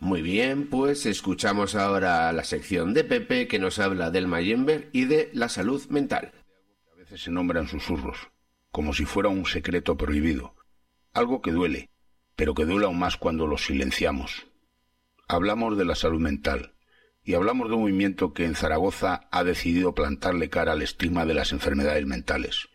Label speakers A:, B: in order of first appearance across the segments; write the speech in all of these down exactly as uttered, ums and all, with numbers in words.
A: Muy bien, pues escuchamos ahora la sección de Pepe que nos habla del Mayember y de la salud mental.
B: A veces se nombra en susurros, como si fuera un secreto prohibido, algo que duele, pero que duele aún más cuando lo silenciamos. Hablamos de la salud mental, y hablamos de un movimiento que en Zaragoza ha decidido plantarle cara al estigma de las enfermedades mentales.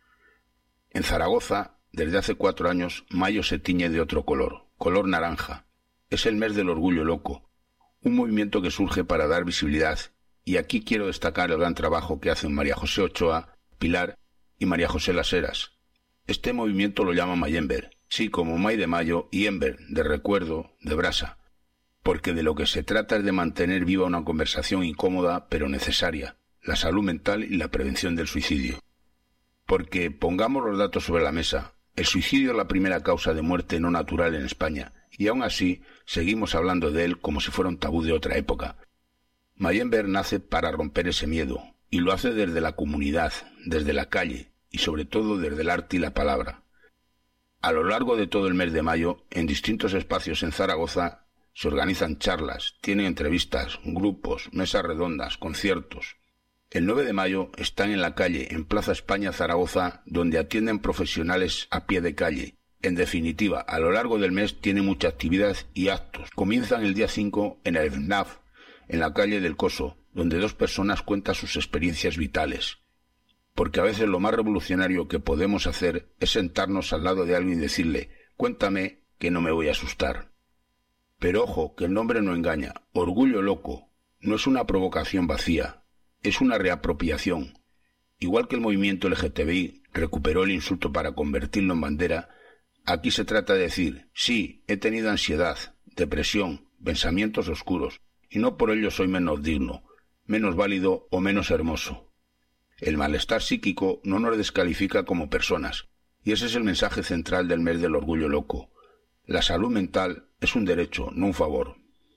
B: En Zaragoza, desde hace cuatro años, mayo se tiñe de otro color, color naranja. Es el mes del orgullo loco, un movimiento que surge para dar visibilidad, y aquí quiero destacar el gran trabajo que hacen María José Ochoa, Pilar y María José Las Heras. Este movimiento lo llama Mayember, sí, como May de mayo y Ember, de recuerdo, de brasa, porque de lo que se trata es de mantener viva una conversación incómoda pero necesaria, la salud mental y la prevención del suicidio. Porque, pongamos los datos sobre la mesa, el suicidio es la primera causa de muerte no natural en España, y aún así seguimos hablando de él como si fuera un tabú de otra época. Mayember nace para romper ese miedo, y lo hace desde la comunidad, desde la calle, y sobre todo desde el arte y la palabra. A lo largo de todo el mes de mayo, en distintos espacios en Zaragoza, se organizan charlas, tienen entrevistas, grupos, mesas redondas, conciertos. El nueve de mayo están en la calle, en Plaza España, Zaragoza, donde atienden profesionales a pie de calle. En definitiva, a lo largo del mes tiene mucha actividad y actos. Comienzan el día cinco en el F N A F, en la calle del Coso, donde dos personas cuentan sus experiencias vitales. Porque a veces lo más revolucionario que podemos hacer es sentarnos al lado de alguien y decirle, cuéntame que no me voy a asustar. Pero ojo, que el nombre no engaña. Orgullo loco no es una provocación vacía, es una reapropiación. Igual que el movimiento L G T B I recuperó el insulto para convertirlo en bandera, aquí se trata de decir, sí, he tenido ansiedad, depresión, pensamientos oscuros, y no por ello soy menos digno, menos válido o menos hermoso. El malestar psíquico no nos descalifica como personas, y ese es el mensaje central del mes del orgullo loco. La salud mental es un derecho, no un favor.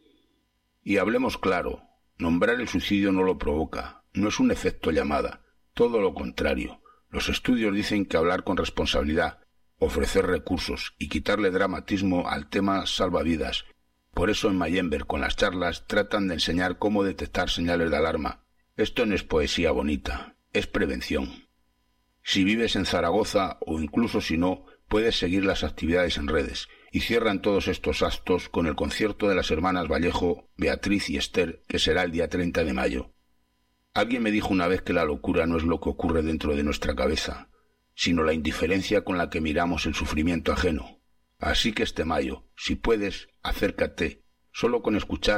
B: Y hablemos claro, nombrar el suicidio no lo provoca, no es un efecto llamada, todo lo contrario. Los estudios dicen que hablar con responsabilidad, ofrecer recursos y quitarle dramatismo al tema salva vidas. Por eso en Mayember, con las charlas, tratan de enseñar cómo detectar señales de alarma. Esto no es poesía bonita, es prevención. Si vives en Zaragoza, o incluso si no, puedes seguir las actividades en redes, y cierran todos estos actos con el concierto de las hermanas Vallejo, Beatriz y Esther, que será el día treinta de mayo. Alguien me dijo una vez que la locura no es lo que ocurre dentro de nuestra cabeza, sino la indiferencia con la que miramos el sufrimiento ajeno. Así que este mayo, si puedes, acércate, solo con escuchar